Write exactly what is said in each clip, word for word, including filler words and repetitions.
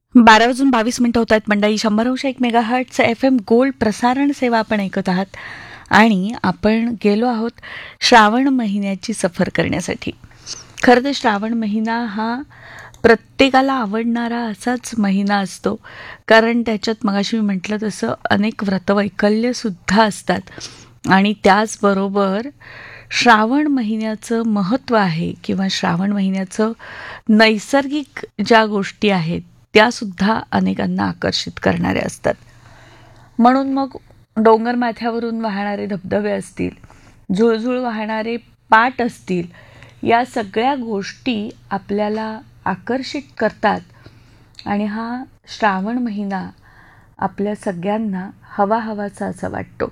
बारा वाजून बावीस मिनिटं होत आहेत मंडळी. शंभर अंश एक mega hertz F M gold प्रसारण सेवा आपण ऐकत आहात आणि आपण गेलो आहोत श्रावण महिन्याची सफर करण्यासाठी. खरं तर श्रावण महिना हा प्रत्येकाला आवडणारा असाच महिना असतो, कारण त्याच्यात मगाशी मी म्हटलं तसं अनेक व्रतवैकल्यसुद्धा असतात आणि त्याचबरोबर श्रावण महिन्याचं महत्त्व आहे किंवा श्रावण महिन्याचं नैसर्गिक ज्या गोष्टी आहेत त्यासुद्धा अनेकांना आकर्षित करणाऱ्या असतात. म्हणून मग डोंगर माथ्यावरून वाहणारे धबधबे असतील, झुळझुळ वाहणारे पाट असतील, या सगळ्या गोष्टी आपल्याला आकर्षित करतात आणि हा श्रावण महिना आपल्या सगळ्यांना हवा हवाचा असा वाटतो.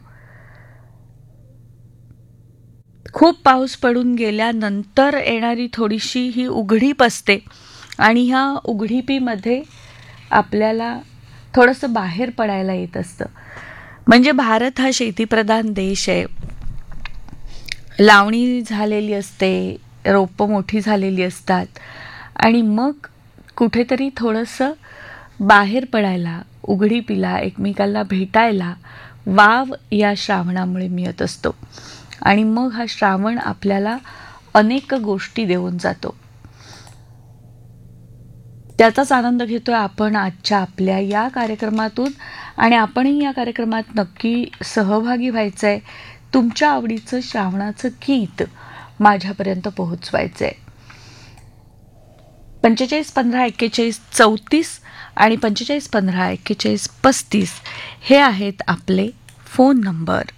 खूप पाऊस पडून गेल्यानंतर येणारी थोडीशी ही उघडीप असते आणि ह्या उघडीपीमध्ये आपल्याला थोडंसं बाहेर पडायला येत असतं. म्हणजे भारत हा शेतीप्रधान देश आहे. लावणी झालेली असते, रोपं मोठी झालेली असतात आणि मग कुठेतरी थोडंसं बाहेर पडायला, उघडीपीला, एकमेकाला भेटायला वाव या श्रावणामुळे मिळत असतो आणि मग हा श्रावण आपल्याला अनेक गोष्टी देऊन जातो. त्याचाच आनंद घेतोय आपण आजच्या आपल्या या कार्यक्रमातून आणि आपणही या कार्यक्रमात नक्की सहभागी व्हायचं आहे. तुमच्या आवडीचं श्रावणाचं गीत माझ्यापर्यंत पोहोचवायचं आहे. पंचेचाळीस पंधरा एक्केचाळीस चौतीस आणि पंचेचाळीस पंधरा एक्केचाळीस पस्तीस हे आहेत आपले फोन नंबर.